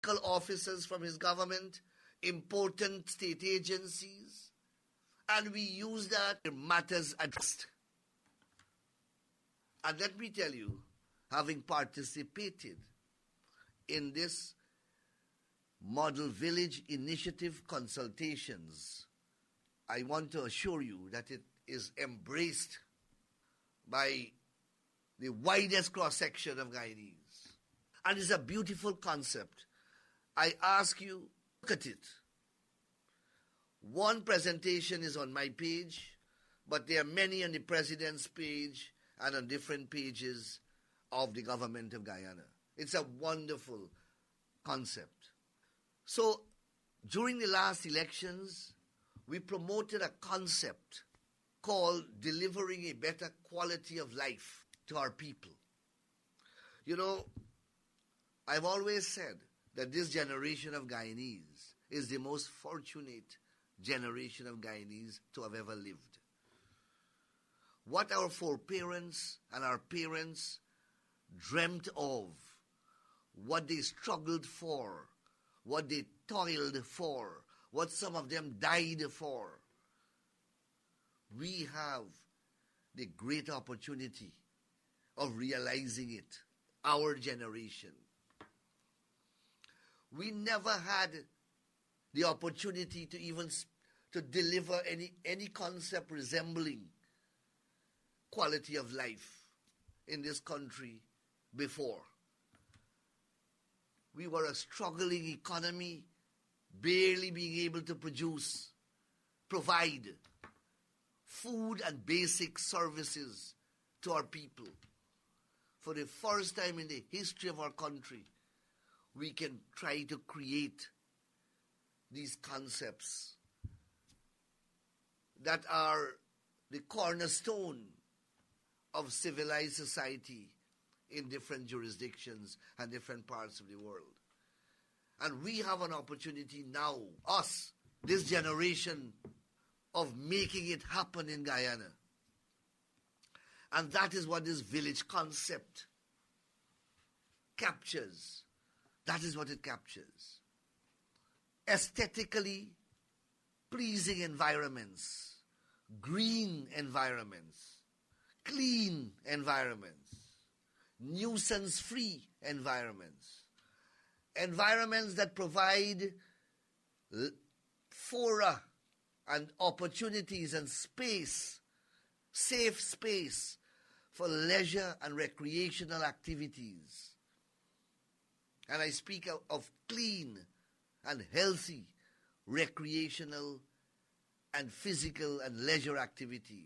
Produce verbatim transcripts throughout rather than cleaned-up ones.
officers from his government, important state agencies, and we use that in matters addressed. And let me tell you, having participated in this Model Village Initiative consultations, I want to assure you that it is embraced by the widest cross-section of Guyanese. And it's a beautiful concept. I ask you, look at it. One presentation is on my page, but there are many on the President's page and on different pages of the government of Guyana. It's a wonderful concept. So, during the last elections, we promoted a concept called delivering a better quality of life to our people. You know, I've always said that this generation of Guyanese is the most fortunate generation of Guyanese to have ever lived. What our foreparents and our parents dreamt of, what they struggled for, what they toiled for, what some of them died for, we have the great opportunity of realizing it, our generation. We never had the opportunity to even to deliver any, any concept resembling quality of life in this country before. We were a struggling economy, barely being able to produce, provide food and basic services to our people. For the first time in the history of our country, we can try to create these concepts that are the cornerstone of civilized society in different jurisdictions and different parts of the world. And we have an opportunity now, us, this generation, of making it happen in Guyana. And that is what this village concept captures. That is what it captures. Aesthetically pleasing environments, green environments, clean environments, nuisance-free environments, environments that provide fora and opportunities and space, safe space for leisure and recreational activities. And I speak of, of clean and healthy recreational and physical and leisure activities.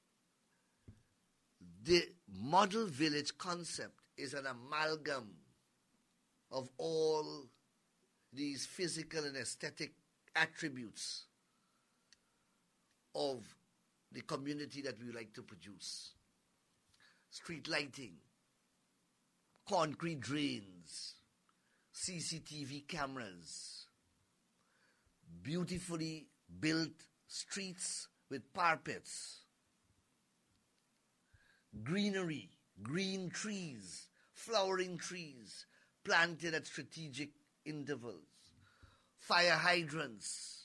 The model village concept is an amalgam of all these physical and aesthetic attributes of the community that we like to produce. Street lighting, concrete drains, C C T V cameras, beautifully built streets with parapets, greenery, green trees, flowering trees planted at strategic intervals, fire hydrants,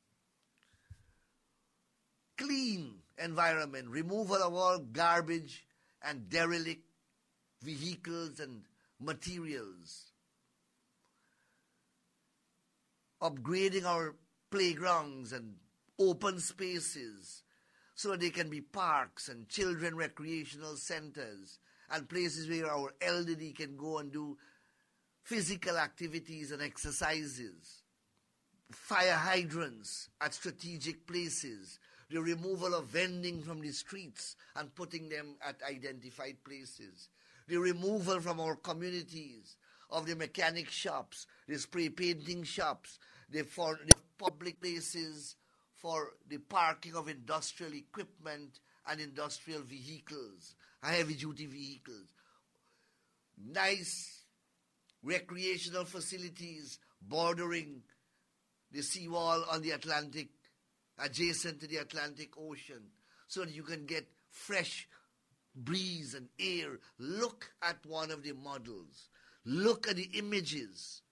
clean environment, removal of all garbage and derelict vehicles and materials, upgrading our playgrounds and open spaces so that they can be parks and children recreational centers and places where our elderly can go and do physical activities and exercises, fire hydrants at strategic places, the removal of vending from the streets and putting them at identified places, the removal from our communities of the mechanic shops, the spray painting shops, the, for, the public places for the parking of industrial equipment and industrial vehicles, heavy-duty vehicles, nice recreational facilities bordering the seawall on the Atlantic, adjacent to the Atlantic Ocean, so that you can get fresh breeze and air. Look at one of the models. Look at the images